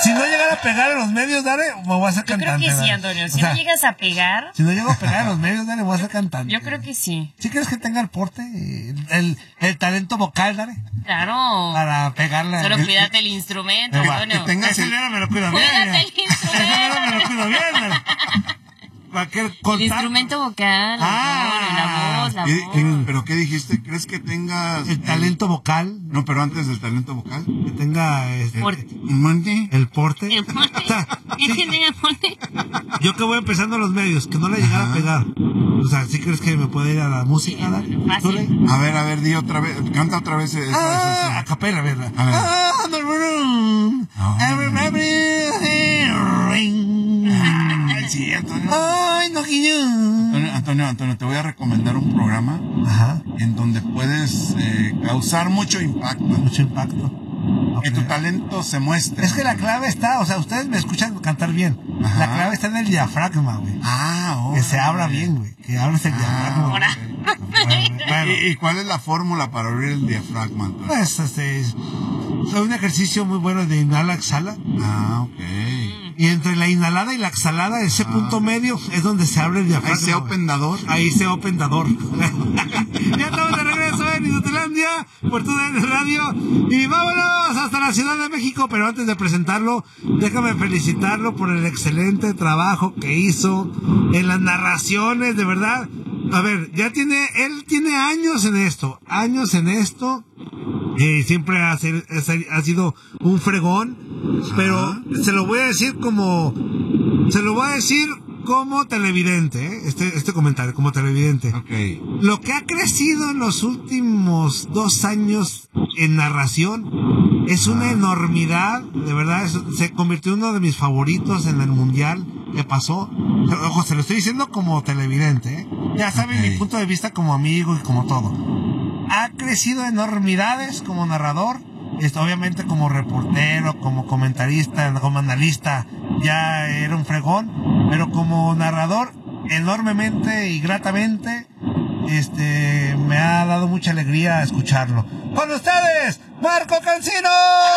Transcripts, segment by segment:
Si no llegara a pegar en los medios, Dare, me voy a hacer cantante. Yo creo que sí, Dare. Antonio. Si no llegas a pegar... Si no llego a pegar en los medios, Dare, me voy a hacer cantante. Yo creo que sí. ¿Sí crees que tenga el porte, el talento vocal, Dare? Claro. Para pegarle. Solo cuídate el instrumento, Antonio. Que tengas el... me lo cuido bien. Cuídate el instrumento. me lo cuido bien, Dare. El instrumento vocal, la voz. ¿Pero qué dijiste? ¿Crees que tengas el talento vocal? No, pero antes del talento vocal. Que tenga el porte. ¿El O porte? sea, ¿Quién tiene el porte? Yo que voy empezando en los medios, que no le llegara a pegar. O sea, ¿sí crees que me puede ir a la música? Fácil. A ver, di otra vez, canta otra vez. A capela, ¿verdad? Sí, Antonio. Ay, no, Antonio, te voy a recomendar un programa en donde puedes causar mucho impacto. Mucho impacto. Que tu talento se muestre. Es que la clave está, o sea, ustedes me escuchan cantar bien. Ajá. La clave está en el diafragma, güey. Que se abra bien, güey. Que abres el diafragma. Bueno. ¿Y cuál es la fórmula para abrir el diafragma? Pues, es un ejercicio muy bueno de inhala, exhala. Ok. Y entre la inhalada y la exhalada, ese punto medio es donde se abre el diafragma. Ahí se open dador. Ahí se open dador. Ya estamos de regreso en Isotelandia, por tu radio. Y vámonos hasta la Ciudad de México. Pero antes de presentarlo, déjame felicitarlo por el excelente trabajo que hizo en las narraciones, de verdad. A ver, él tiene años en esto. Siempre ha sido un fregón. Pero se lo voy a decir como televidente, este comentario, como televidente. Okay. Lo que ha crecido en los últimos 2 años en narración es una enormidad, de verdad, se convirtió en uno de mis favoritos en el mundial que pasó. Ojo, se lo estoy diciendo como televidente, Ya saben mi punto de vista como amigo y como todo. Ha crecido enormidades como narrador. Obviamente como reportero, como comentarista, como analista, ya era un fregón, pero como narrador, enormemente y gratamente, me ha dado mucha alegría escucharlo. ¡Con ustedes, Marco Cancino!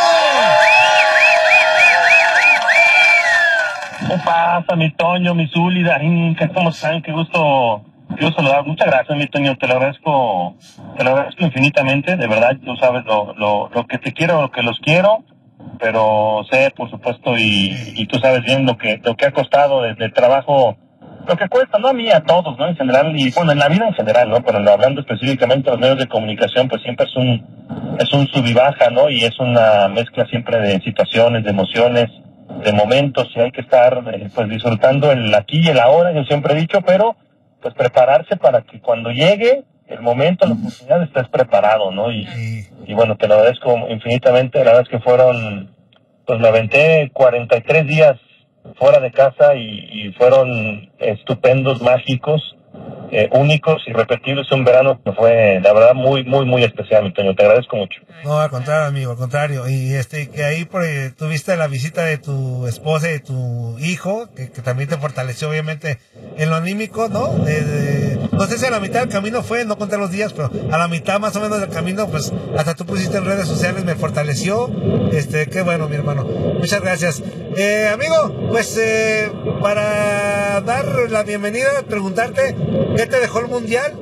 ¿Qué pasa, mi Toño, mi Zuli, Darín? ¿Cómo están? Qué gusto saludar. Muchas gracias, mi Toño, te lo agradezco infinitamente, de verdad. Tú sabes lo que te quiero, lo que los quiero, pero sé, por supuesto, y tú sabes bien lo que ha costado desde el trabajo, lo que cuesta, no a mí, a todos, ¿no? En general, y bueno, en la vida en general, ¿no? Pero hablando específicamente de los medios de comunicación, pues siempre es un sub y baja, ¿no? Y es una mezcla siempre de situaciones, de emociones, de momentos, y hay que estar, pues, disfrutando el aquí y el ahora, yo siempre he dicho, pero pues prepararse para que cuando llegue el momento, la oportunidad, estés preparado, ¿no? Y bueno, te lo agradezco infinitamente. La verdad es que pues me aventé 43 días fuera de casa y fueron estupendos, mágicos, únicos, irrepetibles. Un verano que fue, la verdad, muy, muy, muy especial, mi Toño. Te agradezco mucho. No, al contrario, amigo, al contrario. Y que ahí tuviste la visita de tu esposa y de tu hijo, que también te fortaleció, obviamente, en lo anímico, ¿no? No sé si a la mitad del camino fue, no conté los días, pero a la mitad más o menos del camino, pues, hasta tú pusiste en redes sociales, me fortaleció. Qué bueno, mi hermano. Muchas gracias. Amigo, pues, para dar la bienvenida, preguntarte, ¿qué te dejó el mundial?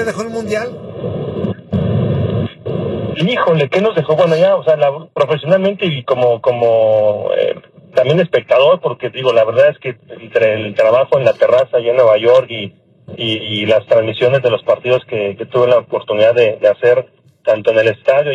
Híjole, ¿qué nos dejó? Bueno, ya, o sea, profesionalmente y como también espectador, porque digo, la verdad es que entre el trabajo en la terraza allá en Nueva York y las transmisiones de los partidos que tuve la oportunidad de hacer, tanto en el estadio